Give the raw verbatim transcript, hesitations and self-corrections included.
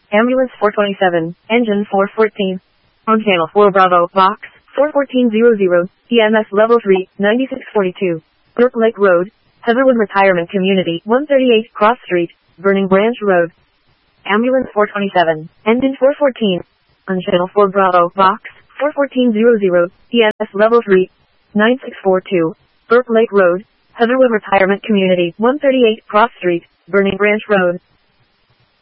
Ambulance four twenty-seven, Engine four fourteen. On Channel four Bravo, Box four fourteen hundred, E M S Level three, ninety-six forty-two. Burke Lake Road, Heatherwood Retirement Community, one thirty-eight Cross Street, Burning Branch Road. Ambulance four twenty-seven, Engine four fourteen. On Channel four Bravo, Box four fourteen hundred, E M S Level three, ninety-six forty-two. Burke Lake Road, Heatherwood Retirement Community, one thirty-eight Cross Street, Burning Branch Road.